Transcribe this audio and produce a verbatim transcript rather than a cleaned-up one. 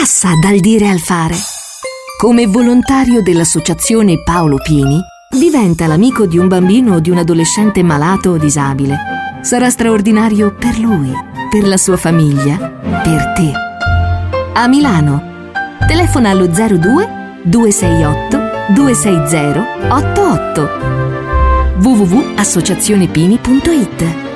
Passa dal dire al fare. Come volontario dell'associazione Paolo Pini, diventa l'amico di un bambino o di un adolescente malato o disabile. Sarà straordinario per lui, per la sua famiglia, per te. A Milano, telefona allo zero due due sei otto due sei zero otto otto. w w w punto associazione pini punto it.